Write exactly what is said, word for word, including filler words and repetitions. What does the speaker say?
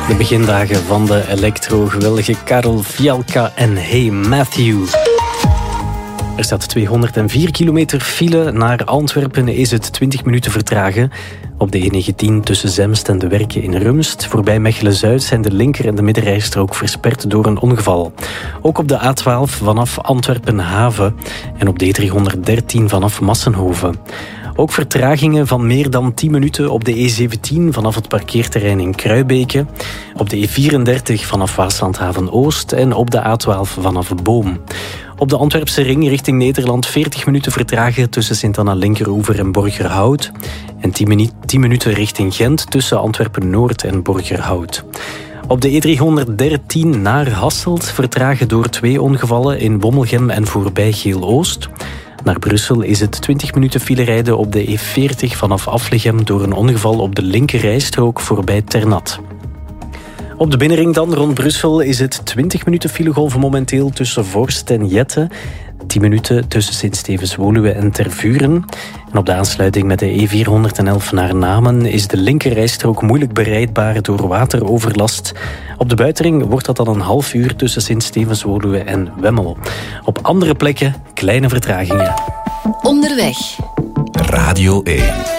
De begindagen van de elektro-geweldige Karel Fialka en Hey Matthew. Er staat tweehonderdvier kilometer file. Naar Antwerpen is het twintig minuten vertragen. Op de E negentien tussen Zemst en de Werken in Rumst. Voorbij Mechelen-Zuid zijn de linker- en de middenrijstrook versperd door een ongeval. Ook op de A twaalf vanaf Antwerpen-Haven en op de E driehonderddertien vanaf Massenhoven. Ook vertragingen van meer dan tien minuten op de E zeventien vanaf het parkeerterrein in Kruibeke, op de E vierendertig vanaf Waaslandhaven-Oost en op de A twaalf vanaf Boom. Op de Antwerpse ring richting Nederland veertig minuten vertragen tussen Sint-Anna-Linkeroever en Borgerhout en tien minuten richting Gent tussen Antwerpen-Noord en Borgerhout. Op de E driehonderddertien naar Hasselt vertragen door twee ongevallen in Bommelgem en voorbij Geel-Oost. Naar Brussel is het twintig minuten file rijden op de E veertig vanaf Aflegem door een ongeval op de linkerrijstrook voorbij Ternat. Op de binnenring dan rond Brussel is het twintig minuten filegolf momenteel tussen Vorst en Jette. tien minuten tussen Sint-Stevens-Woluwe en Tervuren. En op de aansluiting met de E vierhonderdelf naar Namen is de linkerrijstrook moeilijk bereidbaar door wateroverlast. Op de buitenring wordt dat dan een half uur tussen Sint-Stevens-Woluwe en Wemmel. Op andere plekken kleine vertragingen. Onderweg. Radio één.